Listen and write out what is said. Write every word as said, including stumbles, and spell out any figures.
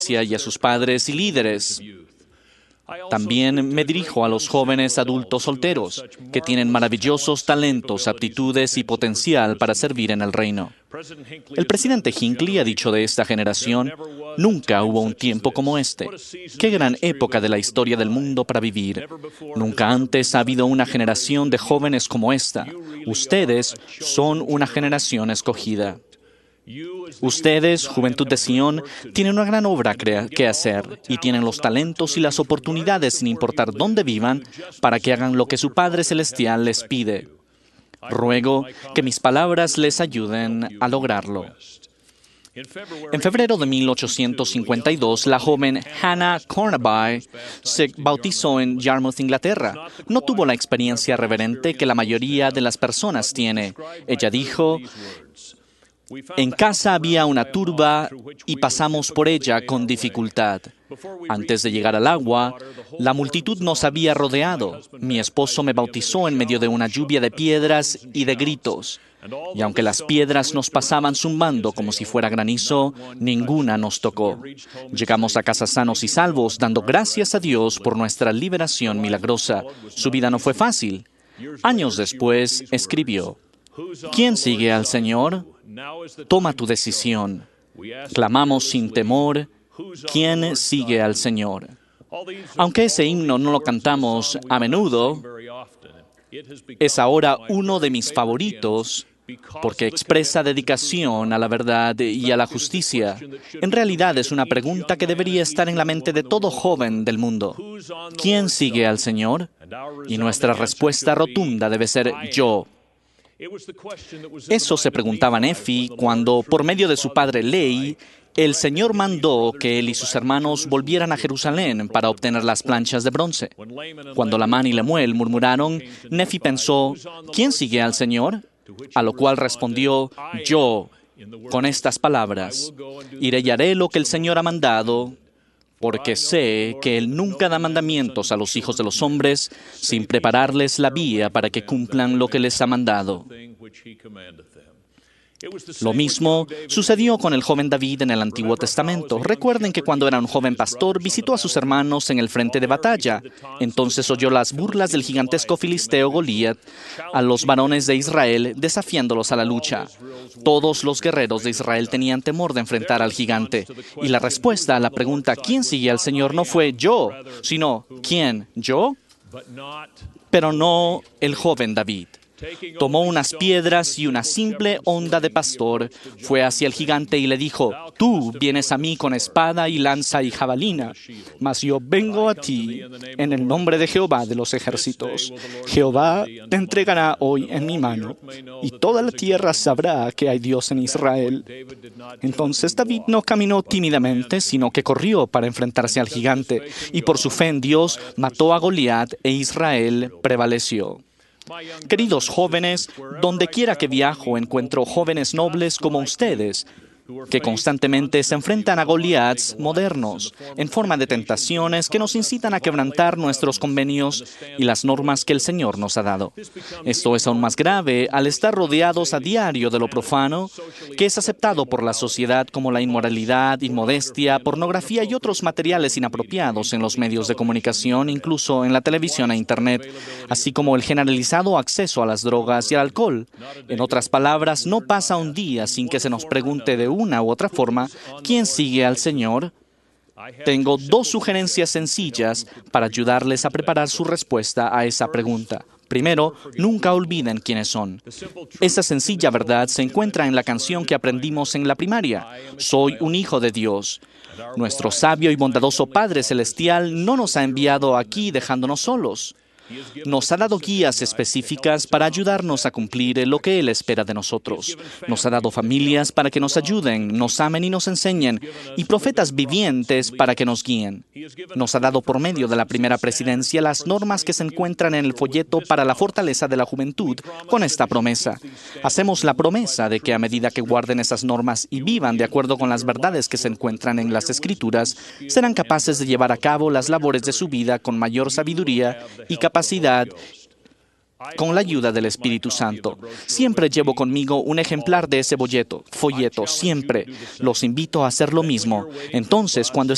iglesia y a sus padres y líderes. También me dirijo a los jóvenes adultos solteros, que tienen maravillosos talentos, aptitudes y potencial para servir en el reino. El presidente Hinckley ha dicho de esta generación: nunca hubo un tiempo como este. ¡Qué gran época de la historia del mundo para vivir! Nunca antes ha habido una generación de jóvenes como esta. Ustedes son una generación escogida. Ustedes, Juventud de Sion, tienen una gran obra que hacer y tienen los talentos y las oportunidades, sin importar dónde vivan, para que hagan lo que su Padre Celestial les pide. Ruego que mis palabras les ayuden a lograrlo. En febrero de mil ochocientos cincuenta y dos, la joven Hannah Cornaby se bautizó en Yarmouth, Inglaterra. No tuvo la experiencia reverente que la mayoría de las personas tiene. Ella dijo: en casa había una turba y pasamos por ella con dificultad. Antes de llegar al agua, la multitud nos había rodeado. Mi esposo me bautizó en medio de una lluvia de piedras y de gritos. Y aunque las piedras nos pasaban zumbando como si fuera granizo, ninguna nos tocó. Llegamos a casa sanos y salvos, dando gracias a Dios por nuestra liberación milagrosa. Su vida no fue fácil. Años después, escribió: ¿quién sigue al Señor? Toma tu decisión. Clamamos sin temor: ¿quién sigue al Señor? Aunque ese himno no lo cantamos a menudo, es ahora uno de mis favoritos porque expresa dedicación a la verdad y a la justicia. En realidad es una pregunta que debería estar en la mente de todo joven del mundo. ¿Quién sigue al Señor? Y nuestra respuesta rotunda debe ser: yo. Eso se preguntaba Nephi cuando, por medio de su padre Lehi, el Señor mandó que él y sus hermanos volvieran a Jerusalén para obtener las planchas de bronce. Cuando Lamán y Lemuel murmuraron, Nephi pensó: ¿quién sigue al Señor? A lo cual respondió: yo, con estas palabras: iré y haré lo que el Señor ha mandado, porque sé que Él nunca da mandamientos a los hijos de los hombres sin prepararles la vía para que cumplan lo que les ha mandado. Lo mismo sucedió con el joven David en el Antiguo Testamento. Recuerden que cuando era un joven pastor, visitó a sus hermanos en el frente de batalla. Entonces oyó las burlas del gigantesco filisteo Goliat a los varones de Israel, desafiándolos a la lucha. Todos los guerreros de Israel tenían temor de enfrentar al gigante. Y la respuesta a la pregunta ¿quién sigue al Señor? No fue yo, sino ¿quién? ¿Yo? Pero no el joven David. Tomó unas piedras y una simple honda de pastor, fue hacia el gigante y le dijo: tú vienes a mí con espada y lanza y jabalina, mas yo vengo a ti en el nombre de Jehová de los ejércitos. Jehová te entregará hoy en mi mano, y toda la tierra sabrá que hay Dios en Israel. Entonces David no caminó tímidamente, sino que corrió para enfrentarse al gigante, y por su fe en Dios mató a Goliat e Israel prevaleció. Queridos jóvenes, donde quiera que viajo encuentro jóvenes nobles como ustedes, que constantemente se enfrentan a Goliaths modernos en forma de tentaciones que nos incitan a quebrantar nuestros convenios y las normas que el Señor nos ha dado. Esto es aún más grave al estar rodeados a diario de lo profano, que es aceptado por la sociedad como la inmoralidad, inmodestia, pornografía y otros materiales inapropiados en los medios de comunicación, incluso en la televisión e Internet, así como el generalizado acceso a las drogas y al alcohol. En otras palabras, no pasa un día sin que se nos pregunte de una u otra forma, ¿quién sigue al Señor? Tengo dos sugerencias sencillas para ayudarles a preparar su respuesta a esa pregunta. Primero, nunca olviden quiénes son. Esa sencilla verdad se encuentra en la canción que aprendimos en la primaria: Soy un hijo de Dios. Nuestro sabio y bondadoso Padre Celestial no nos ha enviado aquí dejándonos solos. Nos ha dado guías específicas para ayudarnos a cumplir lo que Él espera de nosotros. Nos ha dado familias para que nos ayuden, nos amen y nos enseñen, y profetas vivientes para que nos guíen. Nos ha dado por medio de la primera presidencia las normas que se encuentran en el folleto para la fortaleza de la juventud con esta promesa. Hacemos la promesa de que a medida que guarden esas normas y vivan de acuerdo con las verdades que se encuentran en las Escrituras, serán capaces de llevar a cabo las labores de su vida con mayor sabiduría y capacidad capacidad con la ayuda del Espíritu Santo. Siempre llevo conmigo un ejemplar de ese folleto, folleto, siempre. Los invito a hacer lo mismo. Entonces, cuando